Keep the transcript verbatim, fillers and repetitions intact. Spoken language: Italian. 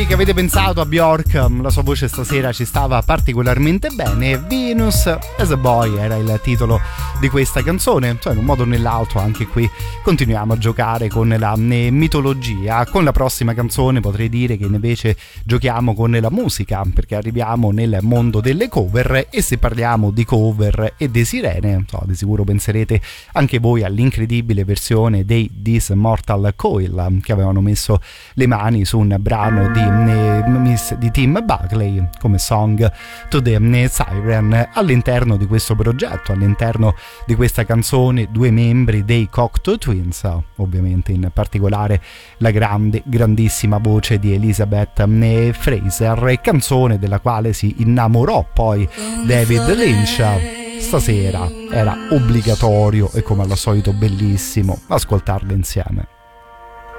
Che avete pensato a Bjork, la sua voce stasera ci stava particolarmente bene. Venus as a Boy era il titolo di questa canzone, cioè in un modo o nell'altro anche qui continuiamo a giocare con la mitologia. Con la prossima canzone potrei dire che invece giochiamo con la musica, perché arriviamo nel mondo delle cover, e se parliamo di cover e di sirene, so, di sicuro penserete anche voi all'incredibile versione dei This Mortal Coil, che avevano messo le mani su un brano di di Tim Buckley come Song to the Siren. All'interno di questo progetto, all'interno di questa canzone, due membri dei Cocteau Twins, ovviamente in particolare la grande, grandissima voce di Elizabeth Fraser, canzone della quale si innamorò poi David Lynch. Stasera era obbligatorio e come al solito bellissimo ascoltarle insieme.